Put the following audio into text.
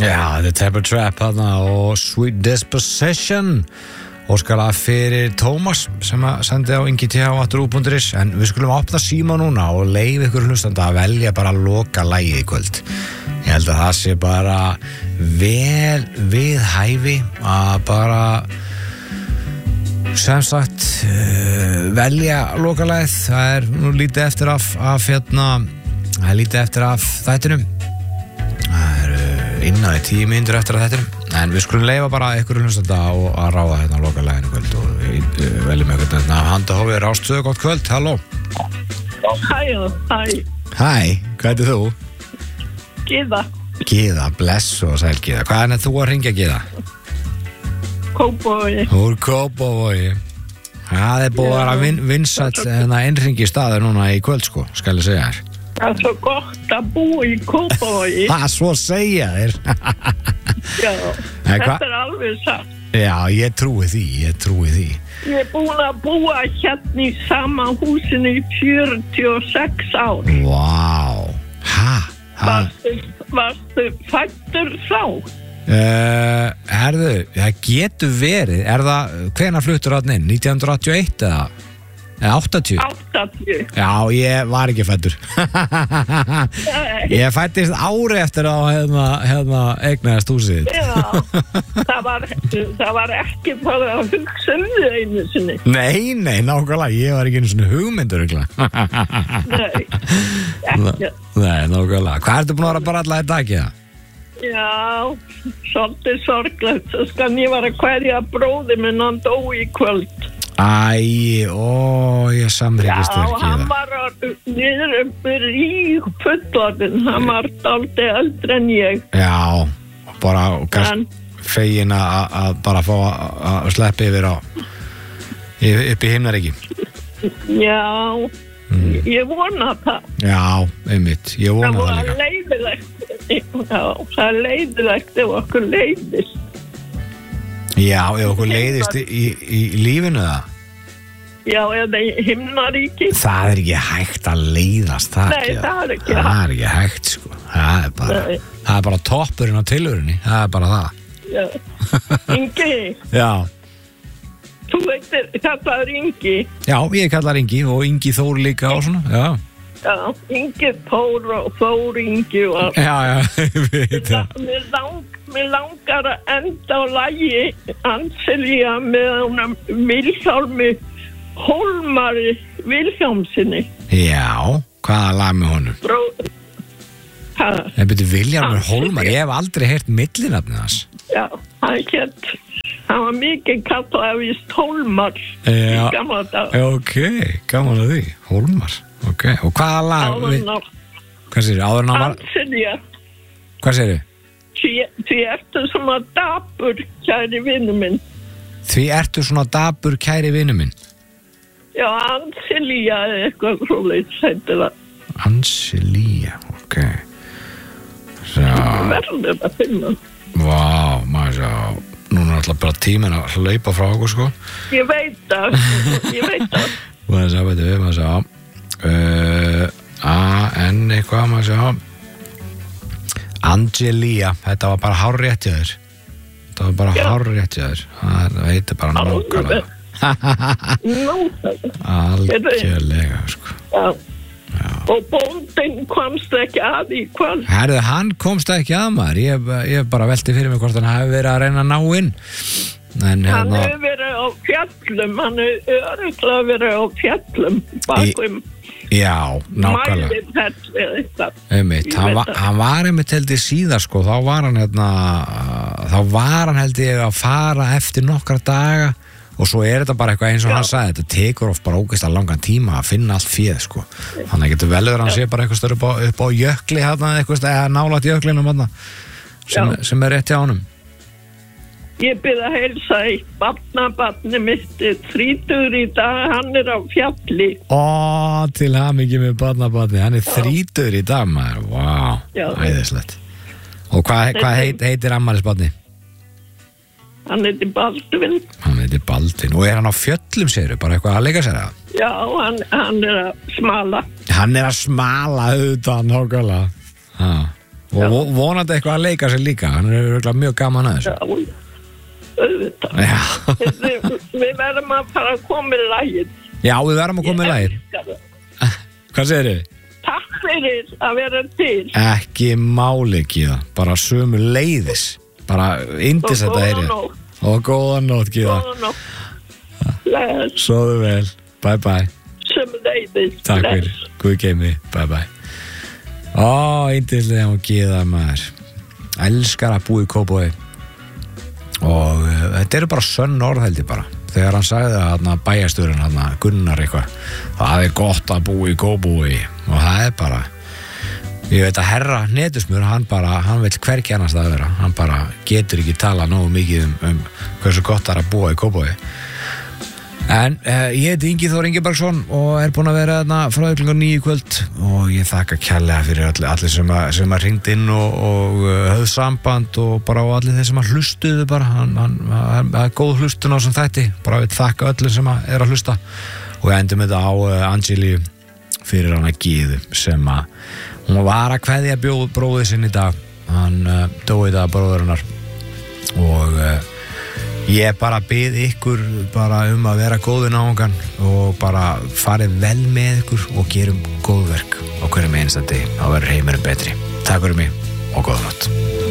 Já, The Temper Trap þarna og Sweet Disposition óskala fyrir Tómas sem að sendi á ingi.th@ru.is en við skulum opna síma núna og leyfa ykkur hlustanda að velja bara að loka lagið í kvöld. Ég held að það sé bara vel við hæfi að bara sem sagt velja lokalagið. Það nú lítið eftir af það lítið eftir af þættinum. Það innan 10 mínútur eftir að þættinum en við skulum leyfa bara ykkur hlustanda að ráða hérna lokalaginu kvöld og við veljum ykkur hérna handa hófið Rástvö, gott kvöld, halló. Hæ. Hæ, hvað heitir þú? Gyða. Gyða, bless og sæl Gyða. Hvaðan þú að hringja Gyða? Kópavogi. Úr Kópavogi. Það búið að vera vinsæll innringi staður núna í kvöld sko, skal ég segja þér. Það er svo gott að búa í Kópavogi. Það svo segja þér. Já, þetta alveg satt. Já, ég trúi því. Ég er búin að búa hérna í sama húsinu í 46 ár. Vá. Varstu fæddur þá? Herðu, það getur verið. Hvenær fluttur þarna inn? 1981 eða 80? 80. Já, ég var ekki fæddur. Ég fæddist ári eftir að eignaðist húsið. Já, það var ekki bara að hugsa þau einu sinni. Nei, nákvæmlega, ég var ekki einu sinni hugmyndur. Nei, ekki. Nei, nákvæmlega. Hvað ertu búin að vera bara alla í dag, eða? Já, svolítið sorglegt. Svo skan ég var að kveðja bróði minn, hann dó í kvöld. Ég samrýkist þér ekki. Já, hann var rík fullorðinn, hann var dálítið eldri en ég. Já, bara fegin að bara fá að sleppa yfir upp í himnaríki. Já, ég vona það. Já, einmitt, ég vona það líka. Það var leiðilegt, já, það er leiðilegt ef okkur leiðist. Já, ef okkur leiðist í lífinu það? Já, eða í himnaríki. Það er ekki hægt að leiðast það. Nei, það er ekki hægt. Það er ekki hægt, sko. Það er bara toppurinn á tilveruninni. Það er bara það. Já. Ingi. Já. Þú veitir, kallar Ingi. Já, ég kallar Ingi og Ingi Þór líka og svona, já. Já, Ingi Þór og Þór Ingi og... Já, ég veit það. Mér langar að enda á lagi Anselía með honum Vilhjálmi Hólmari Vilhjálmsinni. Já, hvaða lag með honum? Það byrju Vilhjálmur Hólmari, ég hef aldrei heyrt millinafnið hans. Já, hann var mikið kallað víst Hólmar í gamla dag. Ok, gaman að því, Hólmar, ok. Og hvaða lag? Hvað segir þið? Anselía. Hvað segir þið? Því ertu svona dapur, kæri vinnu minn. Því ertu svona dapur, kæri vinnu minn? Já, Anselía eða eitthvað svoleiðis heitir það. Anselía, ok. Verður að finna. Vá, maður sjá. Núna er alltaf bara tíminn að hlaupa frá okkur, sko. Ég veit það. Maður sjá, veitum við, maður sjá. A-N eitthvað, maður sjá. Angelía, þetta var bara hárrétt hjá þér. Þetta var bara hárrétt hjá þér. Það heitir bara nákvæmlega. Algjörlega, sko. Já. Og bóndinn komst ekki að í kvöld. Herðu, hann komst ekki að maður. Ég bara velti fyrir mig hvort hann hafi verið að reyna að ná inn. Hann hefur verið á fjallum. Hann hefur örugglega verið á fjallum bakum. Já, nákvæmlega. Hann var einmitt held ég síðar sko, þá var hann held ég að fara eftir nokkra daga og svo er þetta bara eitthvað eins og hann sagði, þetta tekur oft bara ógeðslega langan tíma að finna allt féð sko, þannig að getur velur hann sé bara eitthvað stöður upp á jökli eða nálægt jöklinum sem er rétt hjá honum. Ég byrði að heilsa í barnabarni mitt 30 í dag, hann er á fjalli. Til hamingju með barnabarni, hann er 30 í dag maður, vá, æðislegt. Og hvað heitir afmælisbarni? Hann heitir Baldvin. Og er hann á fjöllum séru, bara eitthvað að leika sér að? Já, hann er að smala. Hann er að smala auðvitað, nákvæmlega. og vonandi eitthvað að leika sér líka, hann örugglega mjög gaman að þessu. Auðvitað. Við verðum að fara að koma í lagið. Já, við verðum að koma í lagið. Hvað segirðu? Takk fyrir að vera til. Ekki máli, Gyða, bara sömu leiðis, bara indis þetta heyri. Og góða nótt, Gyða. Góða nótt. Bless. Sofðu vel, bye bye. Sömu leiðis. Takk fyrir, Guð geymi, bye bye. Indislega og Gyða maður. Elskar að búa í Kópavogi. Og þetta eru bara sönn orð held ég bara. Þegar hann sagði að bæjarstjórinn Gunnar eitthvað, það gott að búa í Kópavogi, og það bara, ég veit að herra Hnetusmjör, hann vill hvergi annars það vera, hann bara getur ekki tala nógu mikið um hversu gott það að búa í Kópavogi. En ég heiti Ingi Þór Ingibergsson og búinn að vera frá klukkan 9 í kvöld, og ég þakka kærlega fyrir allir sem að hringt inn og höfðu samband, og bara á allir þeir sem að hlustuðu bara, hann góð hlustun á sem þætti, bara við þakka öllum sem að hlusta, og við endum þetta á Angelíu fyrir hana Gyðu sem að hún var að kveðja bróðið sinn í dag, hann dói í dag bróður hennar, og ég bara bið ykkur bara að vera góðu náungan og bara farið vel með ykkur og gerum góð verk á hverjum einasta degi, þá verður heimurinn betri. Takk fyrir mig og góða nótt.